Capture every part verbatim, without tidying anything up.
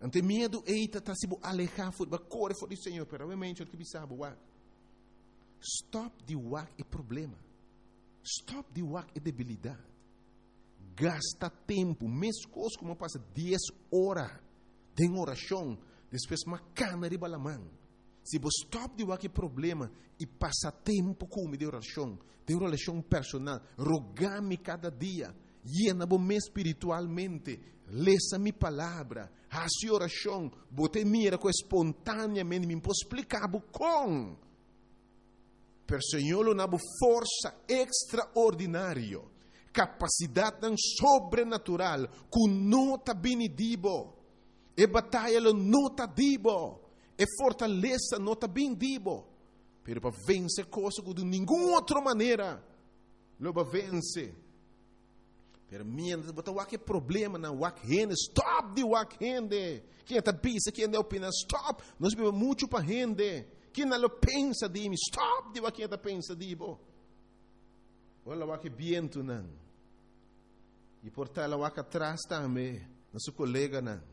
Ante medo eita tá se alejar for ba corre for o Senhor, pero obviamente o que bisabo wa. Stop de wak é problema. Stop de wak é debilidade. Gasta tempo, mesmo coisa como passa dez horas de oração, depois uma cana de balamã. Se você stop de wak é problema e passa tempo com de oração, de relação personal, rogar-me cada dia, llena-me espiritualmente, leça minha palavra, faça oração, bote mira com espontaneamente, me posso explicar com. Per Senhor lo nabo força extraordinária, capacidade sobrenatural, com nota benedibo, e batalha lo nota dibo, e fortaleza nota bendibo, pero para vencer coisa que de nenhuma outra maneira, lo para vencer. Pero mientras botar o que problema na wak rende, stop de wak rende. Quem está pensa, quem é opina, stop. Nós bebemos muito para rende. Quem não pensa de mim, stop de quem está pensa de mim. Olha o que viento não. E portar o que atrás também, nosso colega não.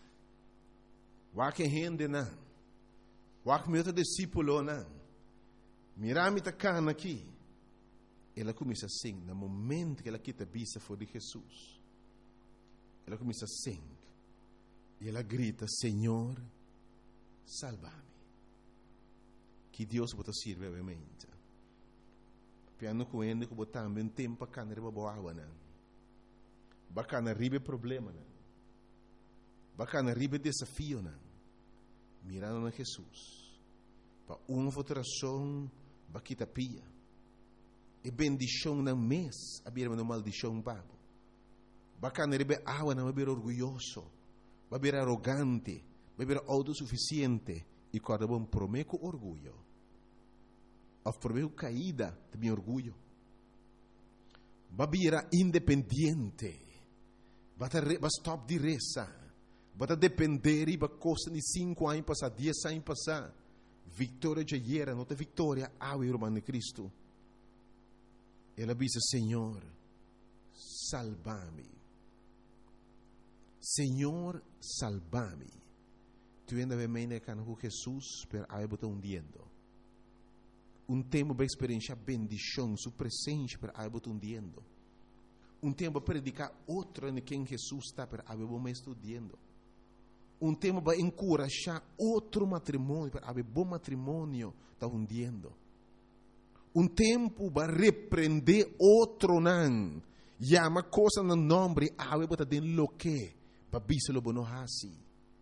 O que rende não. O que meu discípulo não. Mirami tá cana aqui. Ela começa assim, no momento que ela quita vista for de Jesus. Ela começa assim. E ela grita, Senhor, salva-me. Que Deus pode servir, obviamente. Piano com ele, que botar um tempo para canar para boa água, não. Bacana ribe problema, não. Bacana ribe desafio, não. Mirando na Jesus. Para uma votação, baquita pia. E bendição não mês, a bira uma maldição babo. Bacana ribe água, não, a bira orgulhoso, a bira arrogante, a bira autossuficiente. E quando bom prometo orgulho, ou prometo caída de meu orgulho, babira independente, bata stop de reza, bata depender e costa de cinco anos passar, dez anos passar, vitória de ayer, não tem vitória, ao irmão de Cristo. Ela disse, Senhor, salva-me. Senhor, salva-me. Tu ainda vem meio que com Jesus, pero aí botou um diendo. Um tempo para experienciar bendição, sua presença, pero aí botou um diendo. Um tempo para predicar outro em quem Jesus está, pero aí botou mais estudando. Um tempo para encorajar outro matrimônio, pero aí bom matrimônio está hundiendo. Um tempo para repreender outro não. Chama coisa no nome, aí botou dentro lo que, para biselo bonohasi.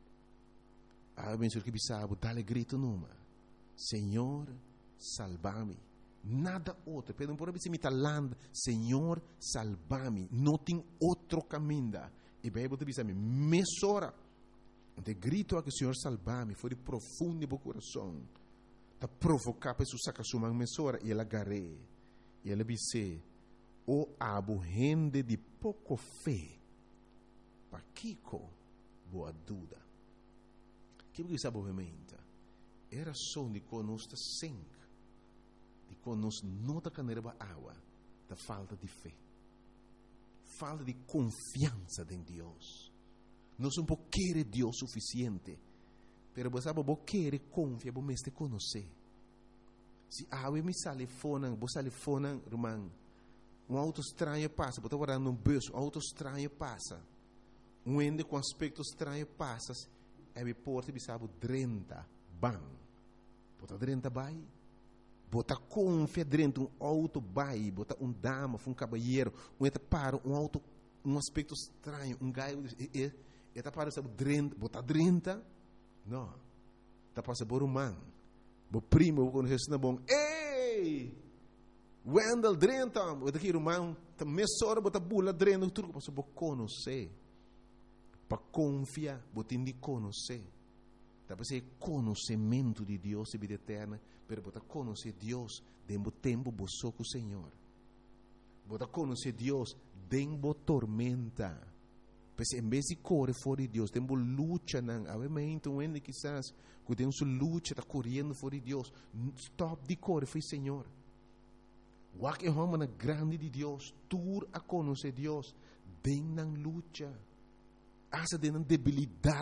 Ah, bem, senhor, que bisabo, dá-lhe grito numa. Senhor, salva-me. Nada outro. Pedro, por exemplo, me talando. Senhor, salva-me. Não tem outro caminho. E bem, você diz a mim, mesora. De grito a que o Senhor salva-me. Foi de profundo do coração. Da provocar para sacar sua mão mesora. E ela agarrei. E ela disse, o abo rende de pouco fé. Para Kiko, boa dúvida. Que você sabe, obviamente, era só de conosco sangue, de conosco não da caneira água, da falta de fé, falta de confiança em Deus. Nós não podemos querer Deus suficiente, mas você sabe, você quer confiar, você mesmo conhecer. Se a água me sale fora, você sale fora, irmão, um auto estranho passa, você está guardando um bus, um auto estranho passa, um ende com aspecto estranho passa. É porta de sabe trinta bang, bota trinta bai, bota confia dentro um auto bai, bota um dama, um cabalheiro, um eta para um auto, um aspecto estranho, um gaio, eta para sabe trinta, bota trinta, não, tá passa por um man, bo primo quando Jesus na bom, ei, Wendell trinta, bota aqui irmão, tá mesora bota bula trinta, tudo passa por conhecer. Para confiar, você tem de conhecer. Talvez é conhecimento de Deus e vida eterna, mas você conhecer Deus dentro do tempo você com o Senhor. Você conhecer Deus dentro da tormenta. Porque em vez de correr fora de Deus, tem luta, não. Obviamente, um ende quizás, que tem sua luta, está correndo fora de Deus. Stop de correr, foi Senhor. O que é uma grande de Deus, tur a conhecer Deus, dentro da luta. Asa de debilidade